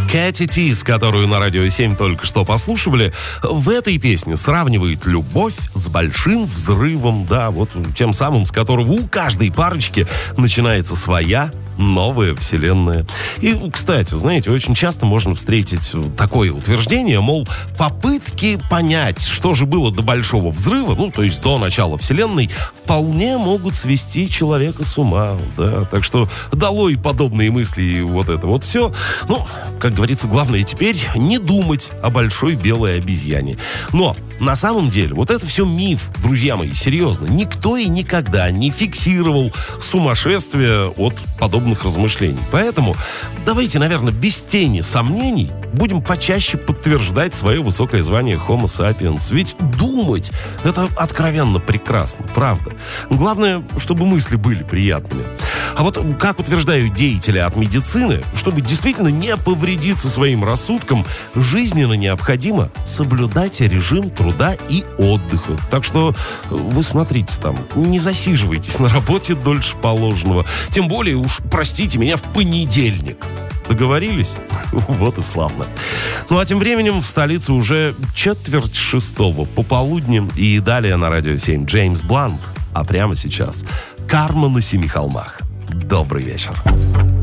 Кэти Тис, которую на Радио 7 только что послушали, в этой песне сравнивает любовь с большим взрывом, да, вот тем самым, с которого у каждой парочки начинается своя новая вселенная. И, кстати, знаете, очень часто можно встретить такое утверждение, мол, попытки понять, что же было до большого взрыва, ну, то есть до начала вселенной, вполне могут свести человека с ума, да, так что долой подобные мысли и вот это вот все. Ну, как говорится, главное теперь не думать о большой белой обезьяне. Но на самом деле, вот это все миф, друзья мои, серьезно. Никто и никогда не фиксировал сумасшествие от подобных размышлений. Поэтому давайте, наверное, без тени сомнений будем почаще подтверждать свое высокое звание Homo sapiens. Ведь думать — это откровенно прекрасно, правда. Главное, чтобы мысли были приятными. А вот, как утверждают деятели от медицины, чтобы действительно не повредиться своим рассудком, жизненно необходимо соблюдать режим труда и отдыха. Так что вы смотрите там, не засиживайтесь на работе дольше положенного. Тем более, уж простите меня, в понедельник. Договорились? Вот и славно. Ну а тем временем в столице уже 5:45 пополудни. И далее на Радио 7 Джеймс Блант. А прямо сейчас Карма на Семи холмах. Добрый вечер.